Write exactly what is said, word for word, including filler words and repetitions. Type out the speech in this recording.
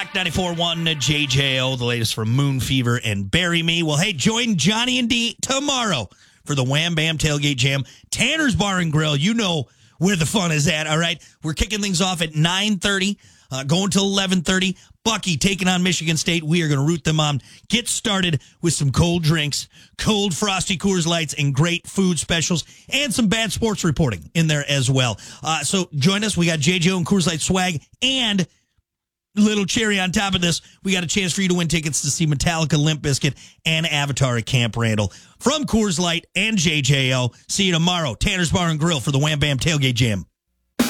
Rock ninety-four point one J J O, the latest from Moon Fever and Bury Me. Well, hey, join Johnny and D tomorrow for the Wham Bam Tailgate Jam. Tanner's Bar and Grill, you know where the fun is at, all right? We're kicking things off at nine thirty, uh, going till eleven thirty. Bucky taking on Michigan State. We are going to root them on. Get started with some cold drinks, cold Frosty Coors Lights, and great food specials, and some bad sports reporting in there as well. Uh, so join us. We got J J O and Coors Light swag, and little cherry on top of this, we got a chance for you to win tickets to see Metallica, Limp Bizkit, and Avatar at Camp Randall. From Coors Light and J J O, see you tomorrow. Tanner's Bar and Grill for the Wham Bam Tailgate Jam.